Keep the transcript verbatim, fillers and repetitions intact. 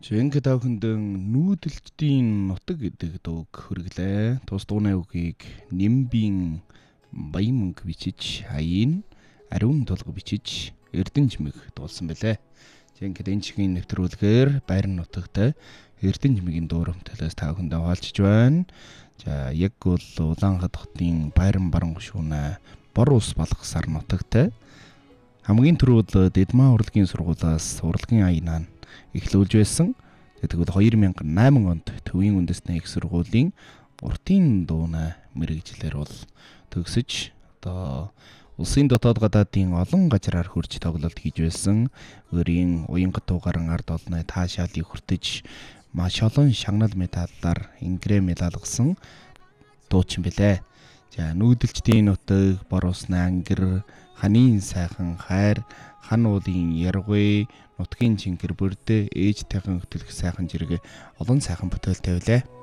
Жинхэнэ тавхандын нүүдэлчдийн нутаг гэдэг дууг хөрглөө. Тус дууны үгийг Нимбийн Баян мөнгө бичиж, Аяын Ариун тулга бичиж, Эрдэнэжмэг дуулсан байлээ. Жинхэнэ энэ чигийн нэвтрүүлгээр Баярын нутагт Эрдэнэжмэгийн дуурамтлаас тавхандаа хаалчж байна. За яг бол Улаанхад хотын Баяран баран гушууна бор ус балгасаар нутагт хамгийн түрүүл Дэдмаа урлагийн сургуулиас урлагийн аянаа эхлүүлж байсан. Тэгвэл хоёр мянган и осем онд Төвийн үндэсний их сургуулийн уртын дууна мэрэгжлэр бол төгсөж одоо улсын дотоод гадаадын олон газраар хурж тоглолт хийж байсан. Өөрийн уянгат тугаран ард олны таашаалыг хүртэж маш олон шагнал медаллаар ингрээ медалгасан дуучин билээ. За нүүдэлчдийн нутаг, бор усны ангир, ханийн сайхан хайр, хан уулын яргүй, нутгийн чингэр бүрдээ ээж тайхан хөтөлөх сайхан зэрэг олон сайхан бүтээлтэй байлаа.